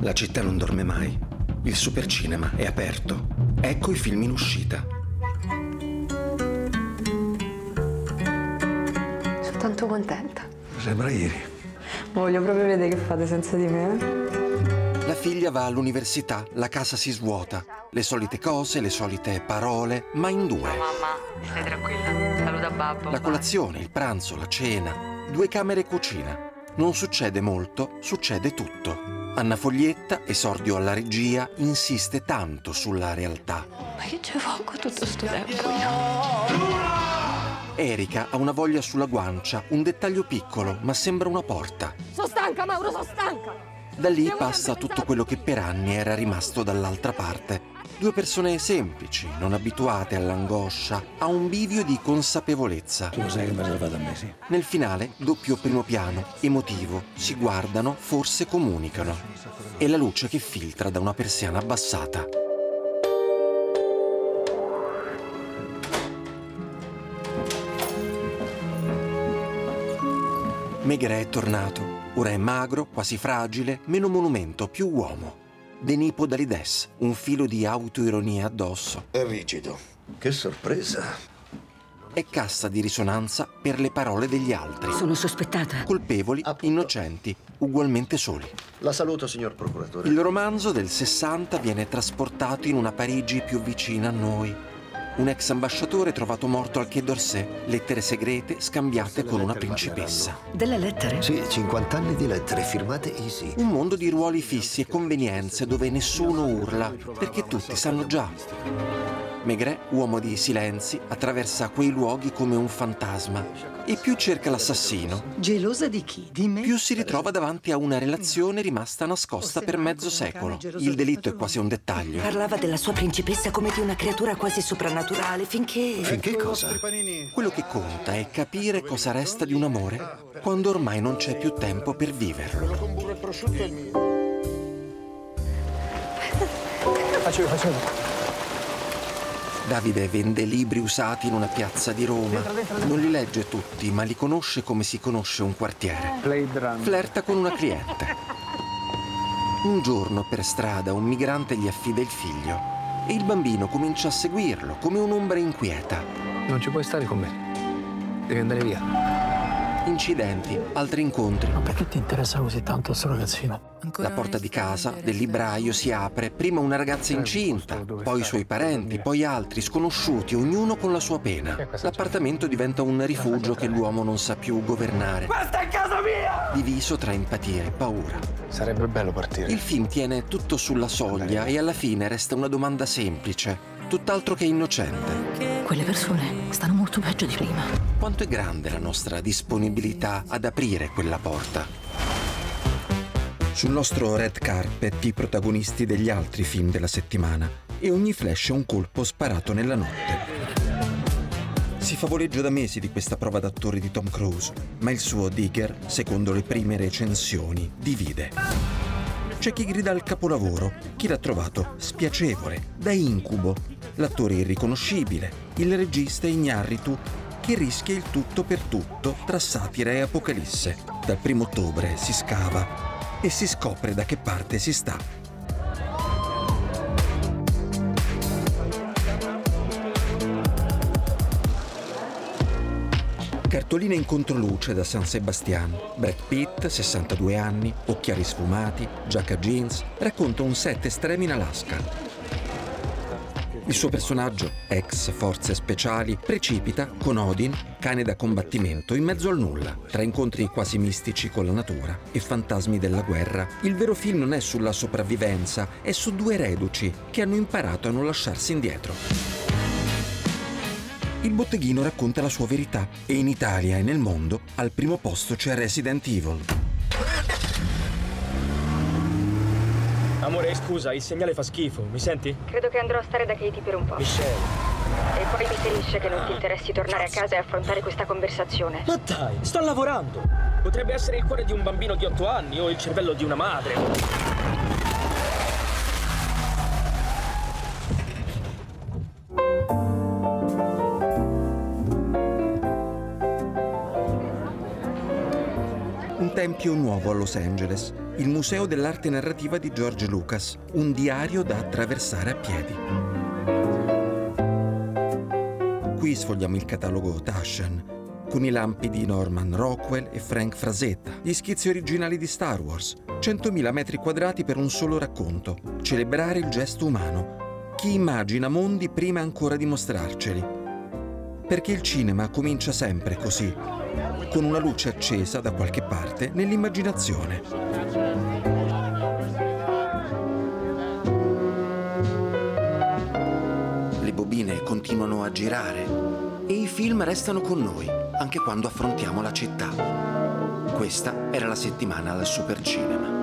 La città non dorme mai. Il supercinema è aperto. Ecco i film in uscita. Sono tanto contenta. Sembra ieri. Voglio proprio vedere che fate senza di me. La figlia va all'università, la casa si svuota. Le solite cose, le solite parole, ma in due. Mamma, stai tranquilla. Saluta babbo. La colazione, il pranzo, la cena. 2 camere e cucina. Non succede molto, succede tutto. Anna Foglietta, esordio alla regia, insiste tanto sulla realtà. Ma che ci faccio tutto sto tempo io? Erika ha una voglia sulla guancia, un dettaglio piccolo, ma sembra una porta. Sono stanca, Mauro, sono stanca! Da lì passa tutto quello che per anni era rimasto dall'altra parte. 2 persone semplici, non abituate all'angoscia, a un bivio di consapevolezza. Tu lo sai che mi sono fatto a mesi. Nel finale, doppio primo piano, emotivo, si guardano, forse comunicano. E la luce che filtra da una persiana abbassata. Maigret è tornato. Ora è magro, quasi fragile, meno monumento, più uomo. Denis Podalides, un filo di autoironia addosso. È rigido. Che sorpresa. È cassa di risonanza per le parole degli altri. Sono sospettata. Colpevoli, innocenti, ugualmente soli. La saluto, signor procuratore. Il romanzo del 60 viene trasportato in una Parigi più vicina a noi. Un ex ambasciatore trovato morto al Quai d'Orsay, lettere segrete scambiate con una principessa. Delle lettere? Sì, 50 anni di lettere firmate Easy. Un mondo di ruoli fissi e convenienze dove nessuno urla, perché tutti sanno già. Maigret, uomo di silenzi, attraversa quei luoghi come un fantasma. E più cerca l'assassino, Gelosa di chi? Di me? più si ritrova davanti a una relazione rimasta nascosta per mezzo secolo. Il delitto è quasi un dettaglio. Parlava della sua principessa come di una creatura quasi soprannaturale, finché... Finché cosa? Quello che conta è capire cosa resta di un amore quando ormai non c'è più tempo per viverlo. Faccio. Davide vende libri usati in una piazza di Roma. Non li legge tutti, ma li conosce come si conosce un quartiere. Flirta con una cliente. Un giorno per strada un migrante gli affida il figlio e il bambino comincia a seguirlo come un'ombra inquieta. Non ci puoi stare con me. Devi andare via. Incidenti, altri incontri. Ma perché ti interessa così tanto questo ragazzino? La porta di casa del libraio si apre, prima una ragazza incinta, poi i suoi parenti, poi altri sconosciuti, ognuno con la sua pena. L'appartamento diventa un rifugio che l'uomo non sa più governare. Questa è casa mia! Diviso tra empatia e paura. Sarebbe bello partire. Il film tiene tutto sulla soglia e alla fine resta una domanda semplice, tutt'altro che innocente. Quelle persone stanno molto peggio di prima. Quanto è grande la nostra disponibilità ad aprire quella porta? Sul nostro red carpet i protagonisti degli altri film della settimana e ogni flash è un colpo sparato nella notte. Si favoleggia da mesi di questa prova d'attore di Tom Cruise, ma il suo Digger, secondo le prime recensioni, divide. C'è chi grida al capolavoro, chi l'ha trovato spiacevole, da incubo, l'attore irriconoscibile, il regista Iñárritu, che rischia il tutto per tutto tra satira e apocalisse. Dal 1° ottobre si scava e si scopre da che parte si sta. Cartoline in controluce da San Sebastian. Brad Pitt, 62 anni, occhiali sfumati, giacca jeans, racconta un set estremo in Alaska. Il suo personaggio, ex forze speciali, precipita con Odin, cane da combattimento, in mezzo al nulla, tra incontri quasi mistici con la natura e fantasmi della guerra. Il vero film non è sulla sopravvivenza, è su 2 reduci che hanno imparato a non lasciarsi indietro. Il botteghino racconta la sua verità e in Italia e nel mondo al primo posto c'è Resident Evil. Amore, scusa, il segnale fa schifo, mi senti? Credo che andrò a stare da Katie per un po'. Michelle. E poi mi ferisce che non ti interessi tornare a casa e affrontare questa conversazione. Ma dai, sto lavorando! Potrebbe essere il cuore di un bambino di 8 anni o il cervello di una madre. Un tempio nuovo a Los Angeles. il Museo dell'Arte Narrativa di George Lucas, un diario da attraversare a piedi. Qui sfogliamo il catalogo Taschen, con i lampi di Norman Rockwell e Frank Frazetta, gli schizzi originali di Star Wars, 100.000 metri quadrati per un solo racconto, celebrare il gesto umano. Chi immagina mondi prima ancora di mostrarceli. Perché il cinema comincia sempre così, con una luce accesa da qualche parte nell'immaginazione. Le bobine continuano a girare e i film restano con noi, anche quando affrontiamo la città. Questa era la settimana al Supercinema.